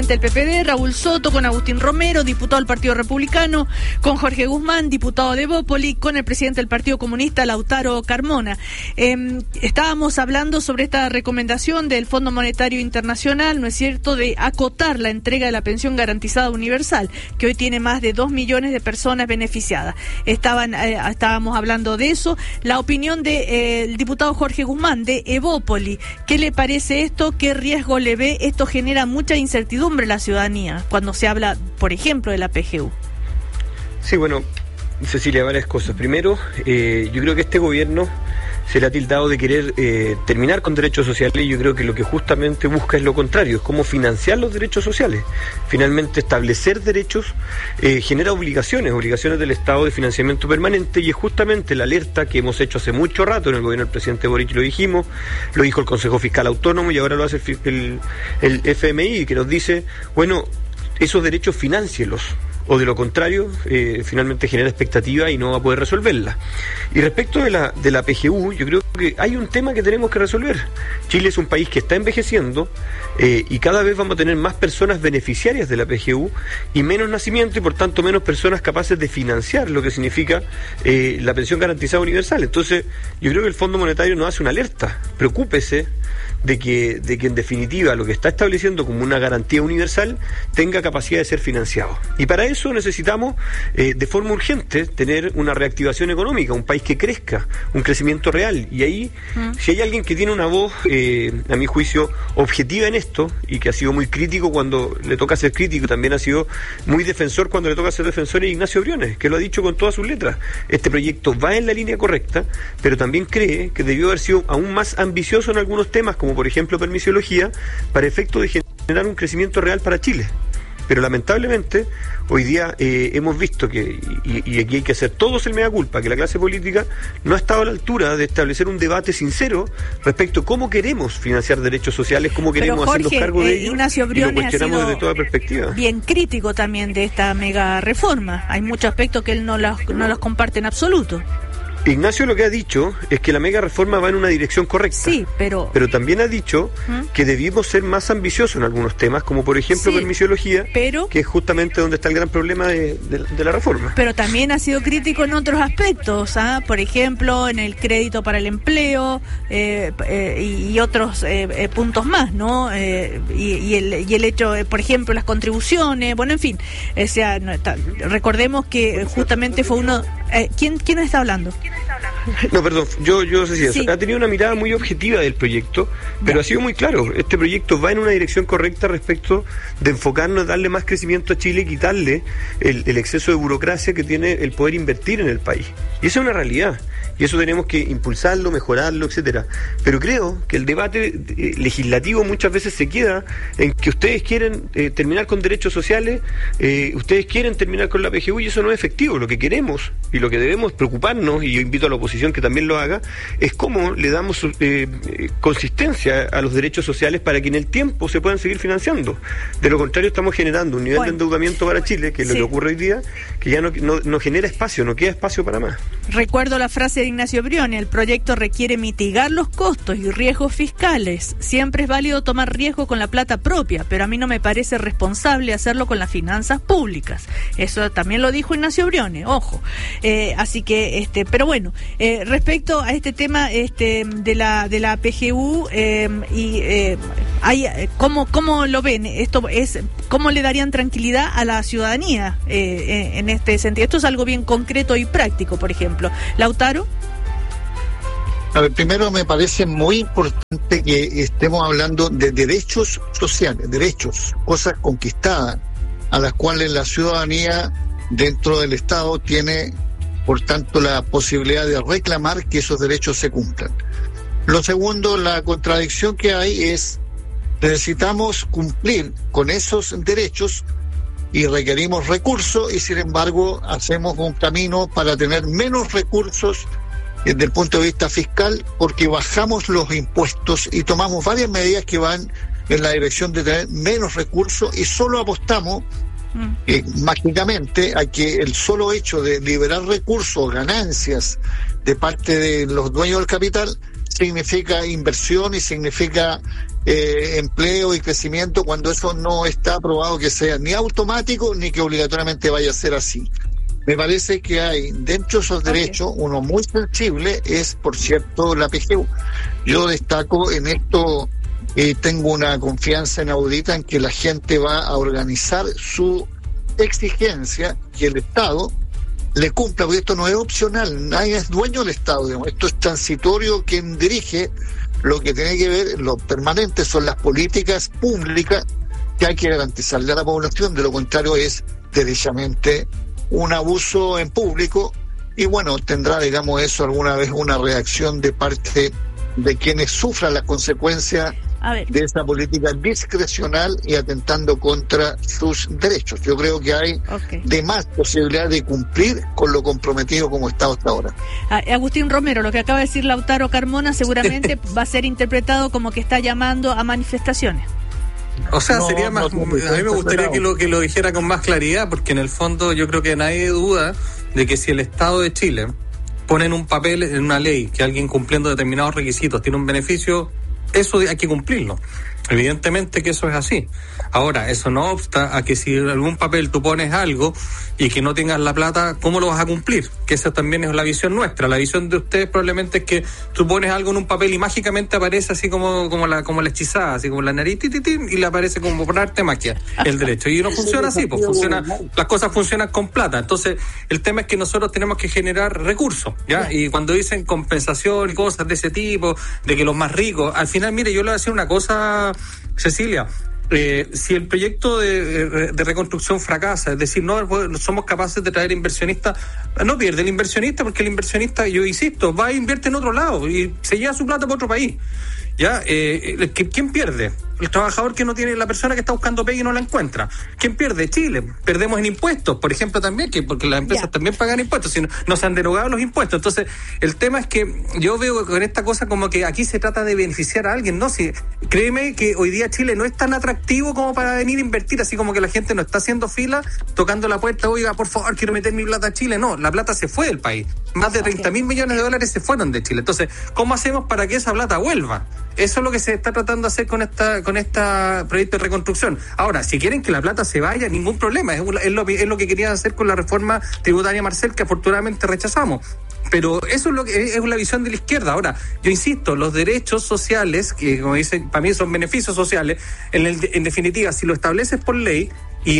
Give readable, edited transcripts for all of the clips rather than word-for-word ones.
del PPD, Raúl Soto, con Agustín Romero, diputado del Partido Republicano, con Jorge Guzmán, diputado de Evópoli, con el presidente del Partido Comunista, Lautaro Carmona. Estábamos hablando sobre esta recomendación del Fondo Monetario Internacional, ¿no es cierto?, de acotar la entrega de la pensión garantizada universal, que hoy tiene más de 2 millones de personas beneficiadas. Estábamos hablando de eso. La opinión del diputado Jorge Guzmán, de Evópoli. ¿Qué le parece esto? ¿Qué riesgo le ve? Esto genera mucha incertidumbre en la ciudadanía cuando se habla, por ejemplo, de la PGU. Sí, bueno, Cecilia, varias cosas. Primero, yo creo que este gobierno se le ha tildado de querer terminar con derechos sociales, y yo creo que lo que justamente busca es lo contrario, es cómo financiar los derechos sociales. Finalmente, establecer derechos genera obligaciones del Estado de financiamiento permanente, y es justamente la alerta que hemos hecho hace mucho rato en el gobierno del presidente Boric, lo dijimos, lo dijo el Consejo Fiscal Autónomo y ahora lo hace el FMI, que nos dice, bueno, esos derechos financielos, o de lo contrario, finalmente genera expectativa y no va a poder resolverla. Y respecto de la PGU, yo creo que hay un tema que tenemos que resolver. Chile es un país que está envejeciendo y cada vez vamos a tener más personas beneficiarias de la PGU y menos nacimiento, y por tanto menos personas capaces de financiar lo que significa la pensión garantizada universal. Entonces, yo creo que el Fondo Monetario nos hace una alerta. Preocúpese de que en definitiva lo que está estableciendo como una garantía universal tenga capacidad de ser financiado. Y para eso necesitamos de forma urgente tener una reactivación económica, un país que crezca, un crecimiento real. Y ahí, si hay alguien que tiene una voz, a mi juicio, objetiva en esto, y que ha sido muy crítico cuando le toca ser crítico, también ha sido muy defensor cuando le toca ser defensor, es Ignacio Briones, que lo ha dicho con todas sus letras. Este proyecto va en la línea correcta, pero también cree que debió haber sido aún más ambicioso en algunos temas, como por ejemplo permisología, para efecto de generar un crecimiento real para Chile. Pero lamentablemente hoy día hemos visto que, y aquí hay que hacer todos el mea culpa, que la clase política no ha estado a la altura de establecer un debate sincero respecto a cómo queremos financiar derechos sociales, cómo queremos hacernos cargo de ellos, Ignacio Briones, y lo cuestionamos desde toda perspectiva. Bien crítico también de esta mega reforma. Hay muchos aspectos que él no los comparte en absoluto. Ignacio lo que ha dicho es que la mega reforma va en una dirección correcta. Sí, pero también ha dicho que debimos ser más ambiciosos en algunos temas, como por ejemplo permisología, que es justamente donde está el gran problema de la reforma. Pero también ha sido crítico en otros aspectos, por ejemplo, en el crédito para el empleo y otros puntos más, ¿no? Y el hecho, por ejemplo, las contribuciones, bueno, en fin. Recordemos que justamente fue uno... ¿Quién está hablando? No, perdón, yo Cecilia, sí. Ha tenido una mirada muy objetiva del proyecto, pero ha sido muy claro. Este proyecto va en una dirección correcta respecto de enfocarnos, darle más crecimiento a Chile y quitarle el exceso de burocracia que tiene el poder invertir en el país. Y esa es una realidad. Y eso tenemos que impulsarlo, mejorarlo, etcétera. Pero creo que el debate legislativo muchas veces se queda en que ustedes quieren terminar con derechos sociales, ustedes quieren terminar con la PGU, y eso no es efectivo. Lo que queremos y lo que debemos preocuparnos, y yo invito a la oposición que también lo haga, es cómo le damos consistencia a los derechos sociales para que en el tiempo se puedan seguir financiando. De lo contrario, estamos generando un nivel de endeudamiento para Chile, que es lo que ocurre hoy día, que ya no genera espacio, no queda espacio para más. Recuerdo la frase de Ignacio Briones: el proyecto requiere mitigar los costos y riesgos fiscales. Siempre es válido tomar riesgo con la plata propia, pero a mí no me parece responsable hacerlo con las finanzas públicas. Eso también lo dijo Ignacio Briones, ojo. Así que, pero bueno, respecto a este tema de la PGU, ¿cómo lo ven? Esto es, ¿cómo le darían tranquilidad a la ciudadanía en este sentido? Esto es algo bien concreto y práctico, por ejemplo. Lautaro. A ver, primero me parece muy importante que estemos hablando de derechos sociales, cosas conquistadas, a las cuales la ciudadanía dentro del Estado tiene, por tanto, la posibilidad de reclamar que esos derechos se cumplan. Lo segundo, la contradicción que hay es: necesitamos cumplir con esos derechos y requerimos recursos, y sin embargo hacemos un camino para tener menos recursos desde el punto de vista fiscal, porque bajamos los impuestos y tomamos varias medidas que van en la dirección de tener menos recursos, y solo apostamos mágicamente a que el solo hecho de liberar recursos, ganancias de parte de los dueños del capital, significa inversión y significa empleo y crecimiento, cuando eso no está aprobado que sea ni automático ni que obligatoriamente vaya a ser así. Me parece que hay dentro de esos derechos, uno muy sensible es, por cierto, la PGU. Yo destaco en esto, tengo una confianza inaudita en que la gente va a organizar su exigencia, que el Estado le cumpla, porque esto no es opcional, nadie es dueño del Estado, digamos. Esto es transitorio, quien dirige. Lo que tiene que ver, lo permanente, son las políticas públicas que hay que garantizarle a la población. De lo contrario es derechamente un abuso en público, y bueno, tendrá, digamos, eso alguna vez una reacción de parte de quienes sufran las consecuencias de esa política discrecional y atentando contra sus derechos. Yo creo que hay de más posibilidad de cumplir con lo comprometido como Estado hasta ahora. Agustín Romero, lo que acaba de decir Lautaro Carmona seguramente va a ser interpretado como que está llamando a manifestaciones. O sea, sería más. A mí me gustaría que lo dijera con más claridad, porque en el fondo yo creo que nadie duda de que si el Estado de Chile pone en un papel, en una ley, que alguien cumpliendo determinados requisitos tiene un beneficio, eso hay que cumplirlo. Evidentemente que eso es así. Ahora, eso no obsta a que si en algún papel tú pones algo y que no tengas la plata, ¿cómo lo vas a cumplir? Que esa también es la visión nuestra. La visión de ustedes probablemente es que tú pones algo en un papel y mágicamente aparece así como la hechizada, así como la nariz, y le aparece como por arte magia el derecho. Y no funciona así, pues las cosas funcionan con plata. Entonces, el tema es que nosotros tenemos que generar recursos, ¿ya? Y cuando dicen compensación y cosas de ese tipo, de que los más ricos, al final, mire, yo le voy a decir una cosa, Cecilia. Si el proyecto de reconstrucción fracasa, es decir, no somos capaces de traer inversionistas, no pierde el inversionista, porque el inversionista, yo insisto, va a invierte en otro lado y se lleva su plata para otro país. ¿Ya? ¿Quién pierde? El trabajador que no tiene, la persona que está buscando pega y no la encuentra. ¿Quién pierde? Chile. Perdemos en impuestos, por ejemplo, también, porque las empresas también pagan impuestos, si no se han derogado los impuestos. Entonces, el tema es que yo veo con esta cosa como que aquí se trata de beneficiar a alguien, ¿no? Si, créeme que hoy día Chile no es tan atractivo como para venir a invertir, así como que la gente no está haciendo fila, tocando la puerta, oiga, por favor, quiero meter mi plata a Chile. No, la plata se fue del país. Más de 30.000 millones de dólares se fueron de Chile. Entonces, ¿cómo hacemos para que esa plata vuelva? Eso es lo que se está tratando de hacer con esta proyecto de reconstrucción. Ahora, si quieren que la plata se vaya, ningún problema. Es lo que querían hacer con la reforma tributaria Marcel, que afortunadamente rechazamos. Pero eso es lo que es la visión de la izquierda. Ahora, yo insisto, los derechos sociales, que como dicen, para mí son beneficios sociales, en definitiva, si lo estableces por ley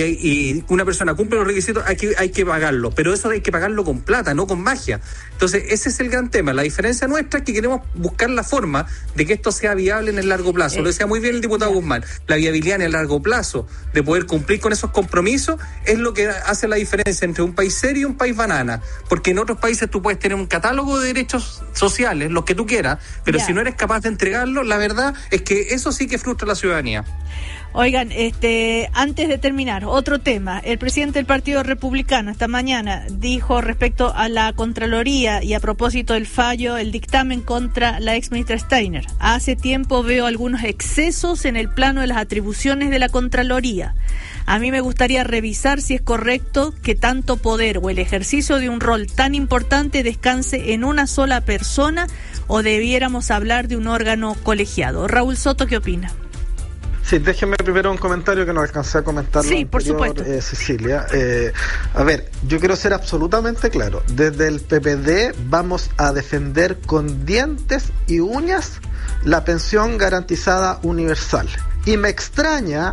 y una persona cumple los requisitos, hay que pagarlo. Pero eso hay que pagarlo con plata, no con magia. Entonces, ese es el gran tema. La diferencia nuestra es que queremos buscar la forma de que esto sea viable en el largo plazo. Lo decía muy bien el diputado Guzmán. La viabilidad en el largo plazo de poder cumplir con esos compromisos es lo que hace la diferencia entre un país serio y un país banana. Porque en otros países tú puedes tener un catálogo de derechos sociales, los que tú quieras, pero si no eres capaz de entregarlo, la verdad es que eso sí que frustra a la ciudadanía. Oigan, antes de terminar, otro tema. El presidente del Partido Republicano esta mañana dijo respecto a la Contraloría y a propósito del fallo, el dictamen contra la exministra Steiner: hace tiempo veo algunos excesos en el plano de las atribuciones de la Contraloría. A mí me gustaría revisar si es correcto que tanto poder o el ejercicio de un rol tan importante descanse en una sola persona, o debiéramos hablar de un órgano colegiado. Raúl Soto, ¿qué opina? Sí, déjenme primero un comentario que no alcancé a comentar. Sí, por supuesto. Cecilia. A ver, yo quiero ser absolutamente claro. Desde el PPD vamos a defender con dientes y uñas la pensión garantizada universal. Y me extraña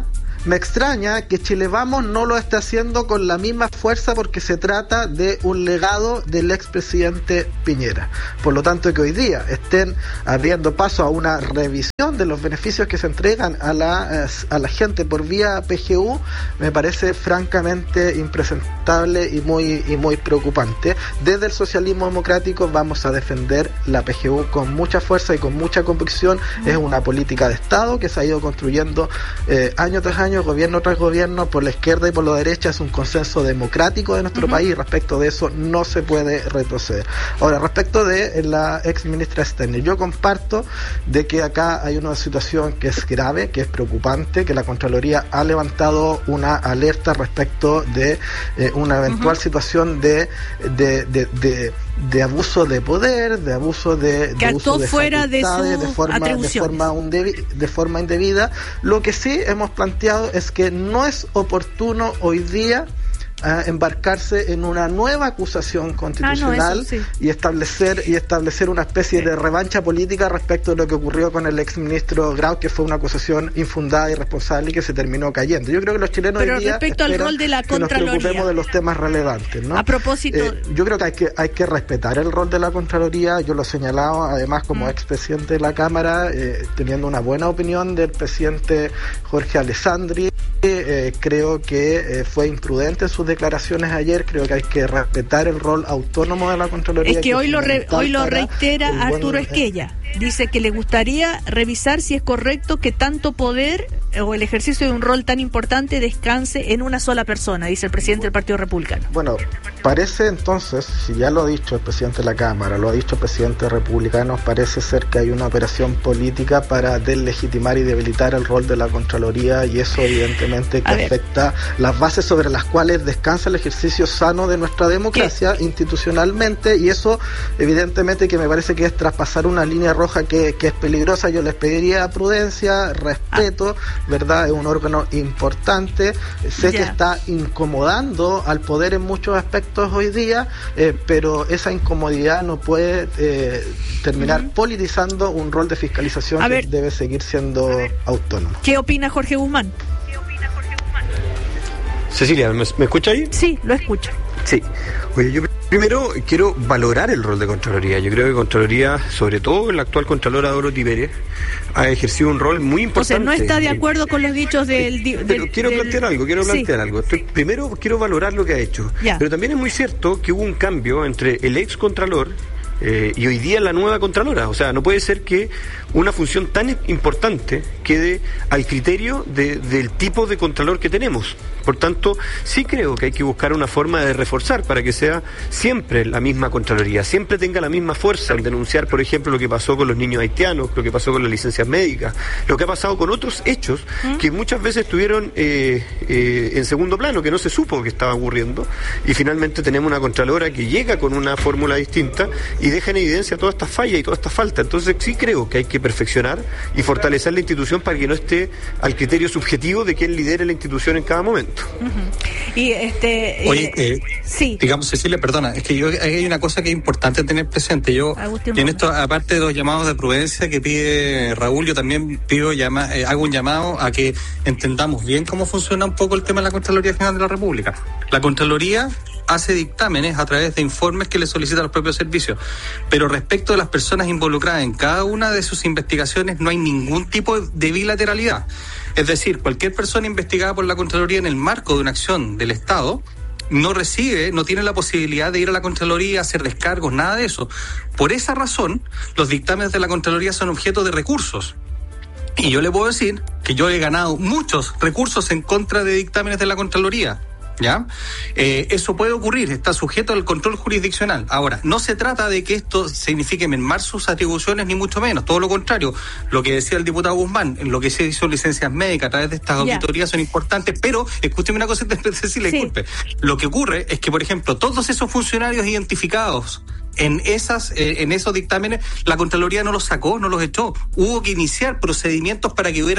que Chile Vamos no lo esté haciendo con la misma fuerza, porque se trata de un legado del expresidente Piñera. Por lo tanto, que hoy día estén abriendo paso a una revisión de los beneficios que se entregan a la gente por vía PGU me parece francamente impresentable y muy preocupante. Desde el socialismo democrático vamos a defender la PGU con mucha fuerza y con mucha convicción. Es una política de Estado que se ha ido construyendo año tras año, gobierno tras gobierno, por la izquierda y por la derecha. Es un consenso democrático de nuestro país, y respecto de eso no se puede retroceder. Ahora, respecto de la ex ministra Steiner, yo comparto de que acá hay una situación que es grave, que es preocupante, que la Contraloría ha levantado una alerta respecto de una eventual situación de de abuso de poder, de abuso de que actuó fuera de su de forma indebida. Lo que sí hemos planteado es que no es oportuno hoy día embarcarse en una nueva acusación constitucional y establecer una especie de revancha política respecto de lo que ocurrió con el exministro Grau, que fue una acusación infundada, irresponsable y que se terminó cayendo. Yo creo que los chilenos hoy día respecto al rol de la Contraloría, que nos preocupemos de los temas relevantes, ¿no? A propósito, yo creo que hay que respetar el rol de la Contraloría. Yo lo he señalado además como expresidente de la Cámara, teniendo una buena opinión del presidente Jorge Alessandri. Creo que fue imprudente en sus declaraciones ayer. Creo que hay que respetar el rol autónomo de la Contraloría. Es que hoy lo reitera Arturo Esquella. Dice que le gustaría revisar si es correcto que tanto poder o el ejercicio de un rol tan importante descanse en una sola persona, dice el presidente del Partido Republicano. Bueno, parece entonces, si ya lo ha dicho el presidente de la Cámara, lo ha dicho el presidente republicano, parece ser que hay una operación política para deslegitimar y debilitar el rol de la Contraloría, y eso evidentemente que afecta las bases sobre las cuales descansa el ejercicio sano de nuestra democracia institucionalmente, y eso evidentemente que me parece que es traspasar una línea roja que es peligrosa. Yo les pediría prudencia, respeto, ¿verdad? Es un órgano importante, sé que está incomodando al poder en muchos aspectos hoy día, pero esa incomodidad no puede terminar politizando un rol de fiscalización que debe seguir siendo autónomo. ¿Qué opina Jorge Guzmán? Cecilia, ¿me escucha ahí? Sí, lo escucho. Sí. Oye, yo primero quiero valorar el rol de Contraloría. Yo creo que Contraloría, sobre todo la actual Contralora Dorothy Pérez, ha ejercido un rol muy importante. O sea, no está de acuerdo con los dichos del... Pero quiero plantear algo. Primero quiero valorar lo que ha hecho. Ya. Pero también es muy cierto que hubo un cambio entre el ex Contralor y hoy día la nueva Contralora. O sea, no puede ser que una función tan importante quede al criterio del tipo de Contralor que tenemos. Por tanto, sí creo que hay que buscar una forma de reforzar para que sea siempre la misma Contraloría, siempre tenga la misma fuerza al denunciar, por ejemplo, lo que pasó con los niños haitianos, lo que pasó con las licencias médicas, lo que ha pasado con otros hechos que muchas veces estuvieron en segundo plano, que no se supo que estaba ocurriendo, y finalmente tenemos una Contralora que llega con una fórmula distinta y deja en evidencia todas estas fallas y todas estas faltas. Entonces sí creo que hay que perfeccionar y fortalecer la institución para que no esté al criterio subjetivo de quién lidere la institución en cada momento. Y sí. Digamos, Cecilia, perdona, es que hay una cosa que es importante tener presente. Yo en esto, aparte de los llamados de prudencia que pide Raúl, yo también hago un llamado a que entendamos bien cómo funciona un poco el tema de la Contraloría General de la República. La Contraloría hace dictámenes a través de informes que le solicita a los propios servicios, pero respecto de las personas involucradas en cada una de sus investigaciones no hay ningún tipo de bilateralidad. Es decir, cualquier persona investigada por la Contraloría en el marco de una acción del Estado no tiene la posibilidad de ir a la Contraloría, hacer descargos, nada de eso. Por esa razón, los dictámenes de la Contraloría son objeto de recursos. Y yo le puedo decir que yo he ganado muchos recursos en contra de dictámenes de la Contraloría. ¿Ya? Eso puede ocurrir, está sujeto al control jurisdiccional. Ahora, no se trata de que esto signifique mermar sus atribuciones, ni mucho menos, todo lo contrario. Lo que decía el diputado Guzmán, en lo que se hizo licencias médicas a través de estas auditorías son importantes, pero, escúcheme una cosa, Cecilia, disculpe. Lo que ocurre es que, por ejemplo, todos esos funcionarios identificados en esos dictámenes, la Contraloría no los sacó, no los echó. Hubo que iniciar procedimientos para que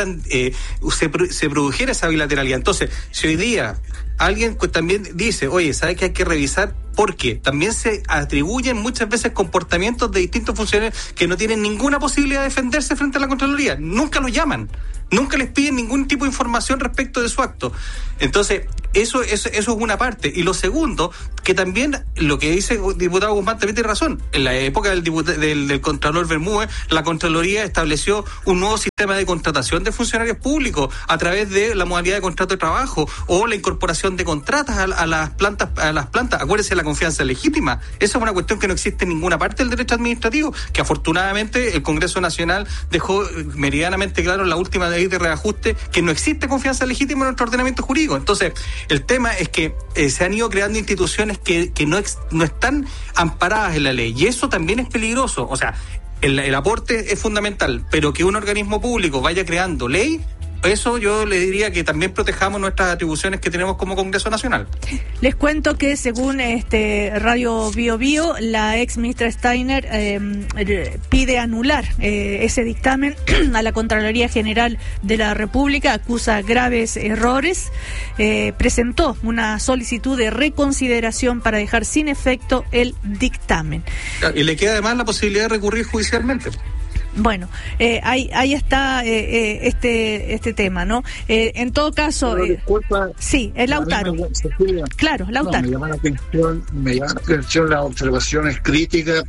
se produjera esa bilateralidad. Entonces, si hoy día alguien también dice, oye, ¿sabes que hay que revisar? Porque también se atribuyen muchas veces comportamientos de distintos funcionarios que no tienen ninguna posibilidad de defenderse frente a la Contraloría. Nunca los llaman, nunca les piden ningún tipo de información respecto de su acto. Entonces, eso es una parte. Y lo segundo, que también lo que dice el diputado Guzmán también tiene razón. En la época del Contralor Bermúdez, la Contraloría estableció un nuevo sistema de contratación de funcionarios públicos a través de la modalidad de contrato de trabajo o la incorporación de contratas a las plantas. Acuérdense de la confianza legítima. Esa es una cuestión que no existe en ninguna parte del derecho administrativo, que afortunadamente el Congreso Nacional dejó meridianamente claro en la última ley de reajuste que no existe confianza legítima en nuestro ordenamiento jurídico. Entonces, el tema es que se han ido creando instituciones que no están amparadas en la ley, y eso también es peligroso. O sea, el aporte es fundamental, pero que un organismo público vaya creando ley eso yo le diría que también protejamos nuestras atribuciones que tenemos como Congreso Nacional. Les cuento que según Radio Bio Bio, la ex ministra Steiner pide anular ese dictamen a la Contraloría General de la República, acusa graves errores, presentó una solicitud de reconsideración para dejar sin efecto el dictamen. Y le queda además la posibilidad de recurrir judicialmente. Bueno, ahí está este tema, ¿no? En todo caso, disculpa, sí, el Lautaro. Claro, Lautaro. Me llama la atención las observaciones críticas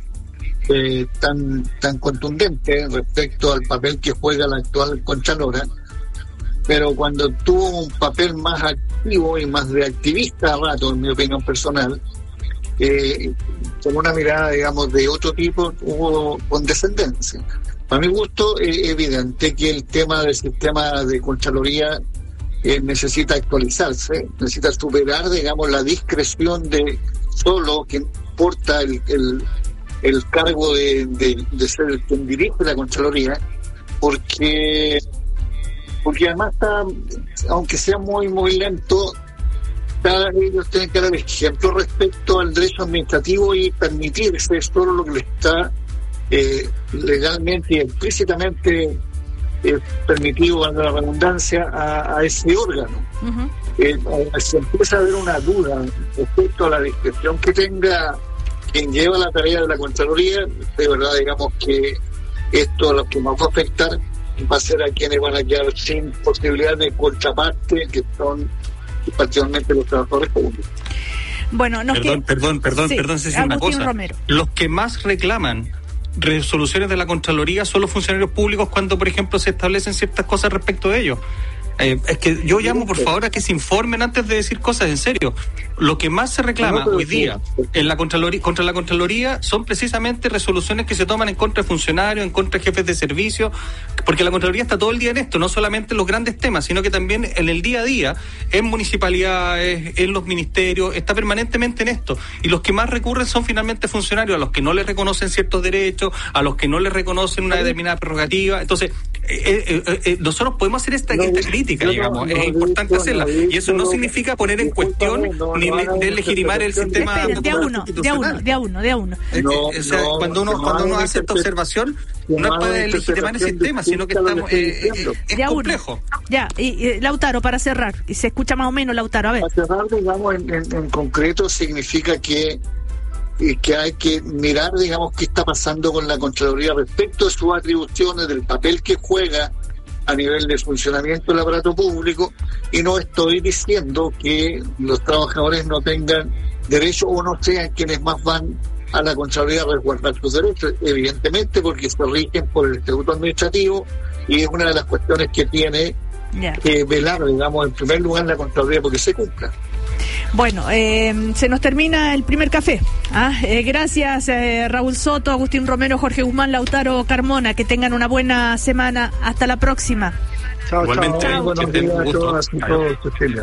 tan contundentes respecto al papel que juega la actual Contralora, pero cuando tuvo un papel más activo y más de activista a rato, en mi opinión personal, con una mirada, digamos, de otro tipo, hubo condescendencia. A mi gusto es evidente que el tema del sistema de Contraloría necesita actualizarse, necesita superar, digamos, la discreción de solo quien porta el cargo de ser quien dirige la Contraloría, porque además está, aunque sea muy lento, ellos tienen que dar ejemplo respecto al derecho administrativo y permitirse solo lo que le está legalmente y explícitamente permitido, a la redundancia, a ese órgano. Uh-huh. Si empieza a haber una duda respecto a la discreción que tenga quien lleva la tarea de la Contraloría, de verdad, digamos que esto a los que más va a afectar va a ser a quienes van a quedar sin posibilidad de contraparte, que son particularmente los trabajadores públicos. Bueno, perdón, Cecilia, una cosa. Romero. Los que más reclaman resoluciones de la Contraloría son los funcionarios públicos cuando, por ejemplo, se establecen ciertas cosas respecto de ellos. Es que yo llamo, por favor, a que se informen antes de decir cosas en serio. Lo que más se reclama hoy día en la Contraloría, contra la Contraloría son precisamente resoluciones que se toman en contra de funcionarios, en contra de jefes de servicio, porque la Contraloría está todo el día en esto, no solamente en los grandes temas, sino que también en el día a día, en municipalidades, en los ministerios, está permanentemente en esto. Y los que más recurren son finalmente funcionarios, a los que no les reconocen ciertos derechos, a los que no les reconocen una determinada prerrogativa. Entonces, nosotros podemos hacer esta crítica, digamos, es importante hacerla, y eso no significa poner en cuestión ni deslegitimar el sistema constitucional. De a uno. Cuando uno hace esta observación, no es para deslegitimar el sistema, sino que estamos es complejo. Ya, y Lautaro, para cerrar, y se escucha más o menos, Lautaro, a ver. Para cerrar, digamos, en concreto, significa que hay que mirar, digamos, qué está pasando con la Contraloría respecto de sus atribuciones, del papel que juega a nivel de funcionamiento del aparato público, y no estoy diciendo que los trabajadores no tengan derecho o no sean quienes más van a la Contraloría a resguardar sus derechos, evidentemente, porque se rigen por el Estatuto Administrativo, y es una de las cuestiones que tiene que velar, digamos, en primer lugar la Contraloría porque se cumpla. Bueno, se nos termina el primer café. Gracias, Raúl Soto, Agustín Romero, Jorge Guzmán, Lautaro Carmona. Que tengan una buena semana. Hasta la próxima. Chao. Buenos días a todas y todos.